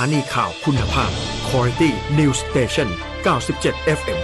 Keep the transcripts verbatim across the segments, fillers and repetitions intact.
านีข่าวคุณภาพ Quality News Station เก้าสิบเจ็ด เอฟ เอ็ม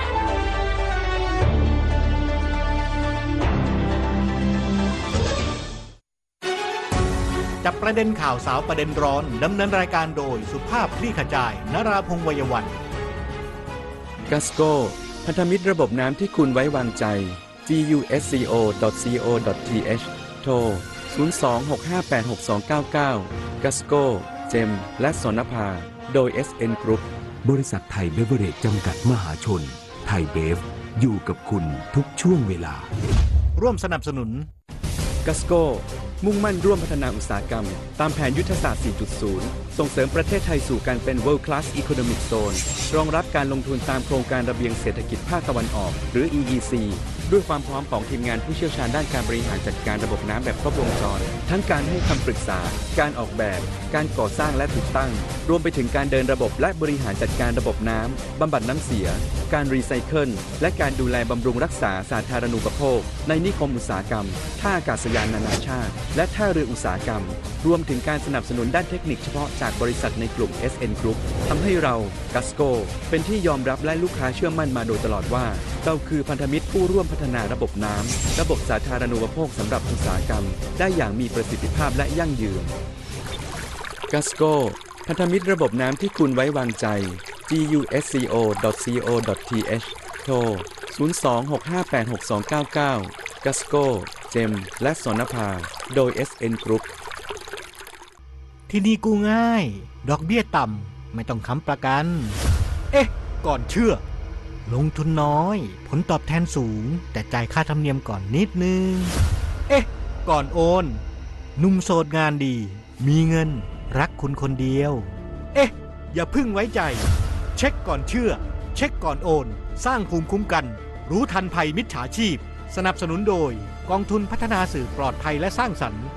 จับประเด็นข่าวสาวประเด็นร้อนดำเนินรายการโดยสุภาพคลี่ขจายนราพงษ์วัยวันกัสโกพันธมิตรระบบน้ำที่คุณไว้วางใจ จี ยู เอส ซี โอ ดอท ซี โอ ดอท ที เอช โทร ศูนย์ สอง หก ห้า แปด หก สอง เก้า เก้า กัสโก เจม และสนภาโดย เอส เอ็น Group บริษัทไทยเบเวอเรจจำกัดมหาชนไทยเบฟอยู่กับคุณทุกช่วงเวลาร่วมสนับสนุนกัสโกมุ่งมั่นร่วมพัฒนาอุตสาหกรรมตามแผนยุทธศาสตร์ สี่จุดศูนย์ ส่งเสริมประเทศไทยสู่การเป็น World Class Economic Zone รองรับการลงทุนตามโครงการระเบียงเศรษฐกิจภาคตะวันออกหรือ อี อี ซี ด้วยความพร้อมของทีมงานผู้เชี่ยวชาญด้านการบริหารจัดการระบบน้ำแบบครบวงจรทั้งการให้คำปรึกษาการออกแบบการก่อสร้างและติดตั้งรวมไปถึงการเดินระบบและบริหารจัดการระบบน้ำบำบัดน้ำเสียการรีไซเคิลและการดูแลบำรุงรักษาสาธารณูปโภคในนิคมอุตสาหกรรมท่าอากาศยานนานาชาติและท่าเรืออุตสาหกรรมรวมถึงการสนับสนุนด้านเทคนิคเฉพาะจากบริษัทในกลุ่ม เอส เอ็น Group ทำให้เรากัสโกเป็นที่ยอมรับและลูกค้าเชื่อมั่นมาโดยตลอดว่าเราคือพันธมิตรผู้ร่วมพัฒนาระบบน้ำระบบสาธารณูปโภคสำหรับอุตสาหกรรมได้อย่างมีประสิทธิภาพและยั่งยืนกัสโกพันธมิตรระบบน้ำที่คุณไว้วางใจ จี ยู เอส ซี โอ ดอท ซี โอ ดอท ที เอช โทร ศูนย์ สอง หก ห้า แปด หก สอง เก้า เก้า กัสโก เจม และสนภาโดย เอส เอ็น Group ที่นี่กู้ง่ายดอกเบี้ยต่ำไม่ต้องค้ำประกันเอ๊ะก่อนเชื่อลงทุนน้อยผลตอบแทนสูงแต่จ่ายค่าธรรมเนียมก่อนนิดนึงเอ๊ะก่อนโอนหนุ่มโสดงานดีมีเงินรักคุณคนเดียวเอ๊ะอย่าพึ่งไว้ใจเช็คก่อนเชื่อเช็คก่อนโอนสร้างภูมิคุ้มกันรู้ทันภัยมิจฉาชีพสนับสนุนโดยกองทุนพัฒนาสื่อปลอดภัยและสร้างสรรค์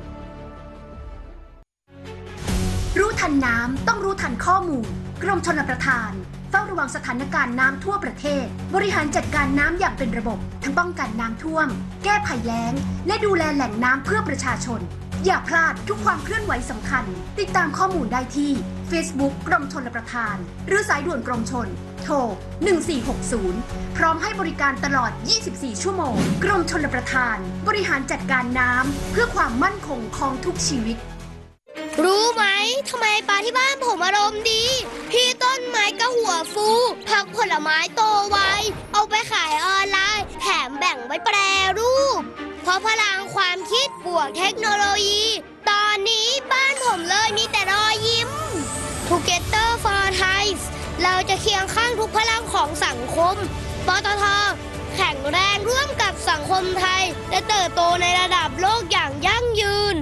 รู้ทันน้ำต้องรู้ทันข้อมูลกรมชลประทานเฝ้าระวังสถานการณ์น้ำทั่วประเทศบริหารจัดการน้ำอย่างเป็นระบบทั้งป้องกันน้ำท่วมแก้ภัยแล้งและดูแลแหล่งน้ำเพื่อประชาชนอย่าพลาดทุกความเคลื่อนไหวสำคัญติดตามข้อมูลได้ที่ Facebook กรมชลประทานหรือสายด่วนกรมชลโทรหนึ่งสี่หกศูนย์พร้อมให้บริการตลอดยี่สิบสี่ชั่วโมงกรมชลประทานบริหารจัดการน้ำเพื่อความมั่นคงของทุกชีวิตรู้ไหมทำไมปลาที่บ้านผมอารมณ์ดีพี่ต้นไม้ก็หัวฟูผักผลไม้โตไวเอาไปขายออนไลน์แถมแบ่งไว้แปรรูปเพราะพลังความคิดบวกเทคโนโลยีตอนนี้บ้านผมเลยมีแต่รอยยิ้ม Together for Thai เราจะเคียงข้างทุกพลังของสังคมปตท.แข็งแรงร่วมกับสังคมไทยและเติบโตในระดับโลกอย่างยั่งยืน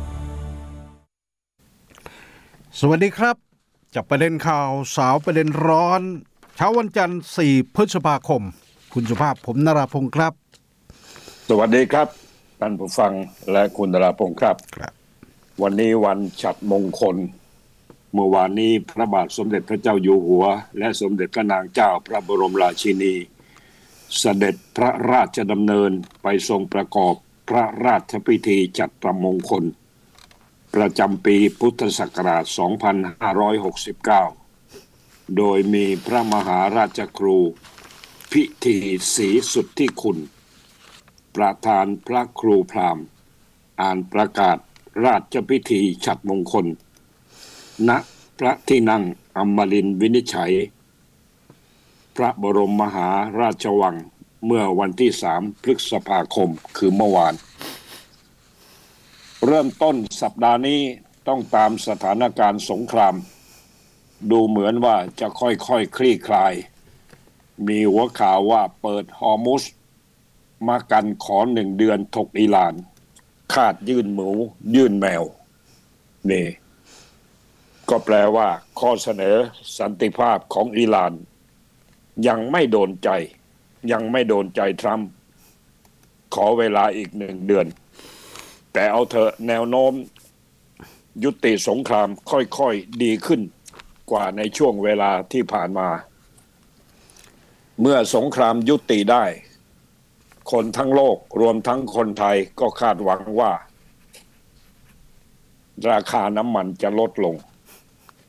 สวัสดีครับจับประเด็นข่าวสาวประเด็นร้อนเช้าวันจันทร์สี่พฤษภาคมคุณสุภาพผมนราพงศ์ครับสวัสดีครับท่านผู้ฟังและคุณนราพงศ์ครับครับวันนี้วันฉัตรมงคลเมื่อวานนี้พระบาทสมเด็จพระเจ้าอยู่หัวและสมเด็จพระนางเจ้าพระบรมราชินีเสด็จพระราชดำเนินไปทรงประกอบพระราชพิธีฉัตรมงคลประจำปีพุทธศักราชสองพันห้าร้อยหกสิบเก้าโดยมีพระมหาราชครูพิธีศรีสุทธิคุณประธานพระครูพราหมณ์อ่านประกาศราชพิธีฉัตรมงคลณพระที่นั่งอมรินทร์วินิจฉัยพระบรมมหาราชวังเมื่อวันที่สามพฤษภาคมคือเมื่อวานเริ่มต้นสัปดาห์นี้ต้องตามสถานการณ์สงครามดูเหมือนว่าจะค่อยๆ ค, คลี่คลายมีหัวข่าวว่าเปิดฮอร์มุซมากันขอหนึ่งเดือนถกอิหร่านคาดยื่นหมูยื่นแมวนี่ก็แปลว่าข้อเสนอสันติภาพของอิหร่านยังไม่โดนใจยังไม่โดนใจทรัมป์ขอเวลาอีกหนึ่งเดือนแต่เอาเถอะแนวโน้มยุติสงครามค่อยๆดีขึ้นกว่าในช่วงเวลาที่ผ่านมาเมื่อสงครามยุติได้คนทั้งโลกรวมทั้งคนไทยก็คาดหวังว่าราคาน้ำมันจะลดลง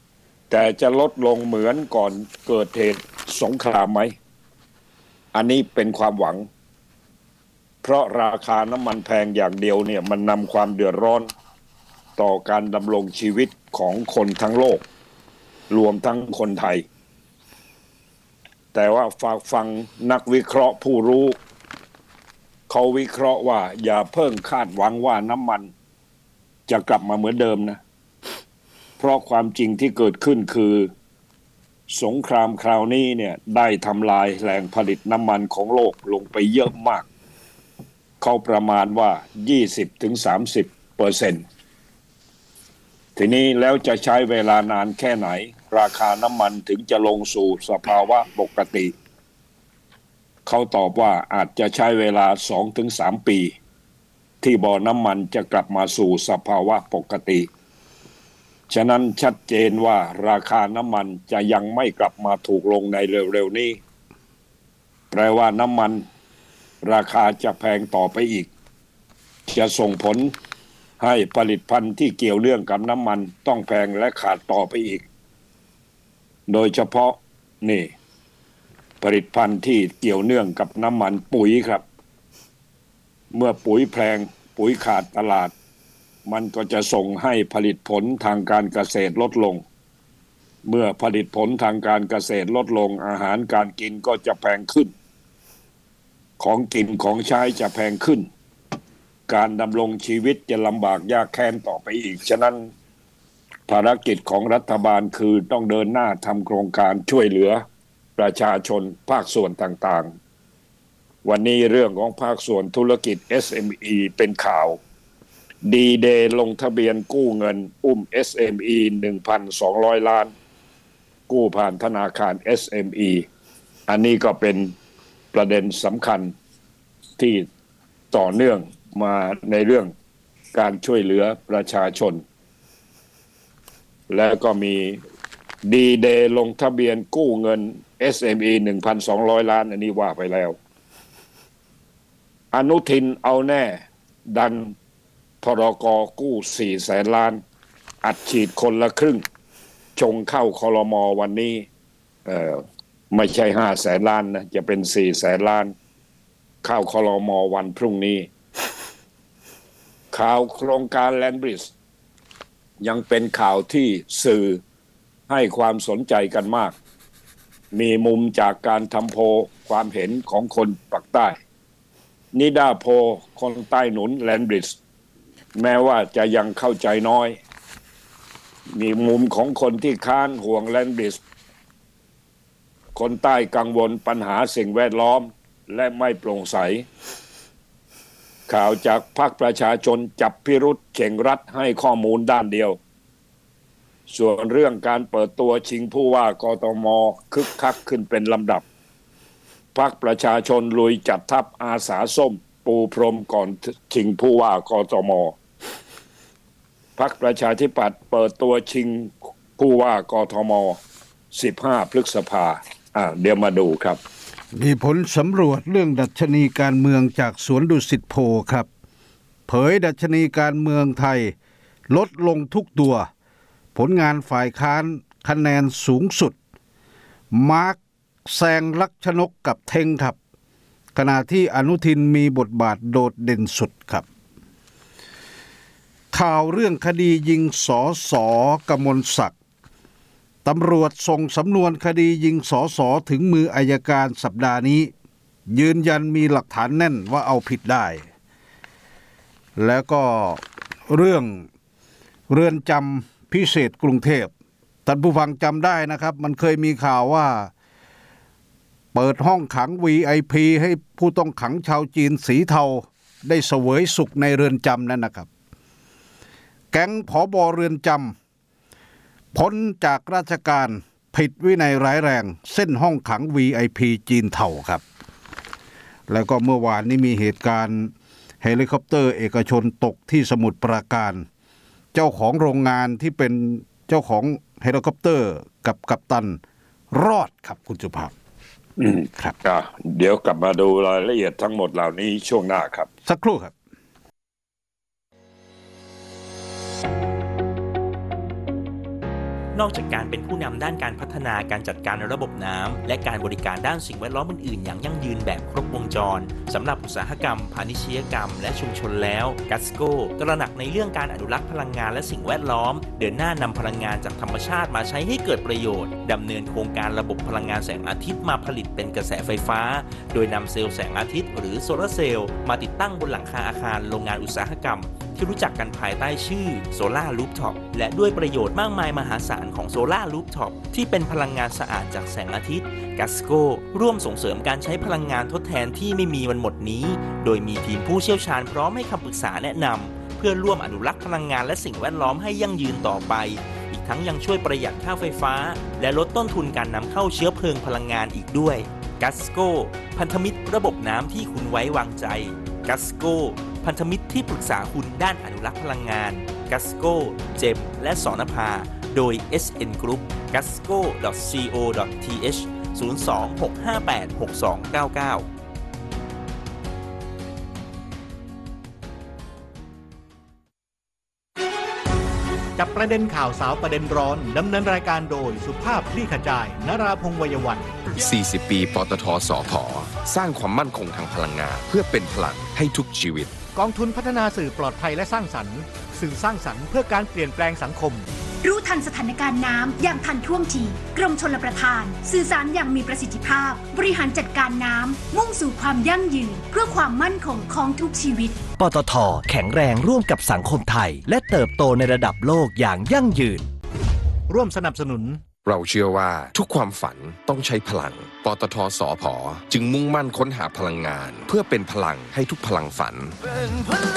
แต่จะลดลงเหมือนก่อนเกิดเหตุสงครามไหมอันนี้เป็นความหวังเพราะราคาน้ำมันแพงอย่างเดียวเนี่ยมันนำความเดือดร้อนต่อการดำรงชีวิตของคนทั้งโลกรวมทั้งคนไทยแต่ว่าฝากฟังนักวิเคราะห์ผู้รู้เขาวิเคราะห์ว่าอย่าเพิ่งคาดหวังว่าน้ำมันจะกลับมาเหมือนเดิมนะเพราะความจริงที่เกิดขึ้นคือสงครามคราวนี้เนี่ยได้ทำลายแหล่งผลิตน้ำมันของโลกลงไปเยอะมากเขาประมาณว่า ยี่สิบถึงสามสิบเปอร์เซ็นต์ ทีนี้แล้วจะใช้เวลานานแค่ไหนราคาน้ำมันถึงจะลงสู่สภาวะปกติเขาตอบว่าอาจจะใช้เวลา สองถึงสาม ปีที่บ่อน้ำมันจะกลับมาสู่สภาวะปกติฉะนั้นชัดเจนว่าราคาน้ำมันจะยังไม่กลับมาถูกลงในเร็วๆนี้แปลว่าน้ำมันราคาจะแพงต่อไปอีกจะส่งผลให้ผลิตภัณฑ์ที่เกี่ยวเนื่องกับน้ำมันต้องแพงและขาดต่อไปอีกโดยเฉพาะนี่ผลิตภัณฑ์ที่เกี่ยวเนื่องกับน้ำมันปุ๋ยครับเมื่อปุ๋ยแพงปุ๋ยขาดตลาดมันก็จะส่งให้ผลิตผลทางการเกษตรลดลงเมื่อผลิตผลทางการเกษตรลดลงอาหารการกินก็จะแพงขึ้นของกินของใช้จะแพงขึ้นการดำรงชีวิตจะลำบากยากแค้นต่อไปอีกฉะนั้นภารกิจของรัฐบาลคือต้องเดินหน้าทำโครงการช่วยเหลือประชาชนภาคส่วนต่างๆวันนี้เรื่องของภาคส่วนธุรกิจ เอส เอ็ม อี เป็นข่าวดีเดย์ลงทะเบียนกู้เงินอุ้ม เอส เอ็ม อี หนึ่งพันสองร้อย ล้านกู้ผ่านธนาคาร เอส เอ็ม อี อันนี้ก็เป็นประเด็นสำคัญที่ต่อเนื่องมาในเรื่องการช่วยเหลือประชาชนและก็มีดีเดย์ลงทะเบียนกู้เงิน เอส เอ็ม อี หนึ่งพันสองร้อย ล้านอันนี้ว่าไปแล้วอนุทินเอาแน่ดันพรก.กู้สี่แสนล้านอัดฉีดคนละครึ่งชงเข้าครม.วันนี้เอ่อไม่ใช่ห้าแสนล้านนะจะเป็นสี่แสนล้านเข้าครม.วันพรุ่งนี้ข่าวโครงการแลนด์บริดจ์ยังเป็นข่าวที่สื่อให้ความสนใจกันมากมีมุมจากการทำโพลความเห็นของคนปากใต้นิดาโพลคนใต้หนุนแลนด์บริดจ์แม้ว่าจะยังเข้าใจน้อยมีมุมของคนที่ค้านห่วงแลนด์บริดจ์คนใต้กังวลปัญหาสิ่งแวดล้อมและไม่โปร่งใสข่าวจากพรรคประชาชนจับพิรุธเข่งรัฐให้ข้อมูลด้านเดียวส่วนเรื่องการเปิดตัวชิงผู้ว่ากทม.คึกคักขึ้นเป็นลำดับพรรคประชาชนลุยจัดทัพอาสาส้มปูพรมก่อนชิงผู้ว่ากทม.พรรคประชาธิปัตย์เปิดตัวชิงผู้ว่ากทม.สิบห้าพฤษภาอ่าเดี๋ยวมาดูครับมีผลสำรวจเรื่องดัชนีการเมืองจากสวนดุสิตโพลครับเผยดัชนีการเมืองไทยลดลงทุกตัวผลงานฝ่ายค้านคะแนนสูงสุดมาร์คแซงลักษณกกับเทงครับขณะที่อนุทินมีบทบาทโดดเด่นสุดครับข่าวเรื่องคดียิงสส.กมลศักดิ์ตำรวจส่งสำนวนคดียิงสส.ถึงมืออัยการสัปดาห์นี้ยืนยันมีหลักฐานแน่นว่าเอาผิดได้แล้วก็เรื่องเรือนจำพิเศษกรุงเทพท่านผู้ฟังจำได้นะครับมันเคยมีข่าวว่าเปิดห้องขัง วี ไอ พี ให้ผู้ต้องขังชาวจีนสีเทาได้เสวยสุขในเรือนจำนั่นนะครับแก๊งผบ.เรือนจำพ้นจากราชการผิดวินัยร้ายแรงเส้นห้องขัง วี ไอ พี จีนเทาครับแล้วก็เมื่อวานนี้มีเหตุการณ์เฮลิคอปเตอร์เอกชนตกที่สมุทรปราการเจ้าของโรงงานที่เป็นเจ้าของเฮลิคอปเตอร์กับกัปตันรอดครับคุณสุภาพอืมครับเดี๋ยวกลับมาดูรายละเอียดทั้งหมดเหล่านี้ช่วงหน้าครับสักครู่ครับนอกจากการเป็นผู้นำด้านการพัฒนาการจัดการระบบน้ำและการบริการด้านสิ่งแวดล้อมอื่นๆอย่างยั่งยืนแบบครบวงจรสำหรับอุตสาหกรรมพาณิชยกรรมและชุมชนแล้วกัสโก้ตระหนักในเรื่องการอนุรักษ์พลังงานและสิ่งแวดล้อมเดินหน้านำพลังงานจากธรรมชาติมาใช้ให้เกิดประโยชน์ดำเนินโครงการระบบพลังงานแสงอาทิตย์มาผลิตเป็นกระแสไฟฟ้าโดยนำเซลล์แสงอาทิตย์หรือโซลาร์เซลล์มาติดตั้งบนหลังคาอาคารโรงงานอุตสาหกรรมที่รู้จักกันภายใต้ชื่อโซลาร์รูฟท็อปและด้วยประโยชน์มากมายมหาศาลของโซลาร์รูฟท็อปที่เป็นพลังงานสะอาดจากแสงอาทิตย์กัสโก้ร่วมส่งเสริมการใช้พลังงานทดแทนที่ไม่มีวันหมดนี้โดยมีทีมผู้เชี่ยวชาญพร้อมให้คำปรึกษาแนะนำเพื่อร่วมอนุรักษ์พลังงานและสิ่งแวดล้อมให้ยั่งยืนต่อไปอีกทั้งยังช่วยประหยัดค่าไฟฟ้าและลดต้นทุนการนำเข้าเชื้อเพลิงพลังงานอีกด้วยกัสโก้พันธมิตรระบบน้ำที่คุณไว้วางใจกัสโก้พันธมิตรที่ปรึกษาคุณด้านอนุรักษ์พลังงานกัสโก้เจมและสนภาโดย เอส เอ็น Group กัสโก้ ดอท ซี โอ ดอท ที เอช ศูนย์ สอง หก ห้า แปด หก สอง เก้า เก้าจับประเด็นข่าวสาวประเด็นร้อนดำเนินรายการโดยสุภาพคลี่ขจายนราพงษ์ วัยวัฒน์สี่สิบ ปีปตท.สผ.สร้างความมั่นคงทางพลังงานเพื่อเป็นพลังให้ทุกชีวิตกองทุนพัฒนาสื่อปลอดภัยและสร้างสรรค์สื่อสร้างสรรค์เพื่อการเปลี่ยนแปลงสังคมรู้ทันสถานการณ์น้ำอย่างทันท่วงทีกรมชลประทานสื่อสารอย่างมีประสิทธิภาพบริหารจัดการน้ำมุ่งสู่ความยั่งยืนเพื่อความมั่นคงของทุกชีวิตปตท.แข็งแรงร่วมกับสังคมไทยและเติบโตในระดับโลกอย่างยั่งยืนร่วมสนับสนุนเราเชื่อว่าทุกความฝันต้องใช้พลังปตท.สผ.จึงมุ่งมั่นค้นหาพลังงานเพื่อเป็นพลังให้ทุกพลังฝัน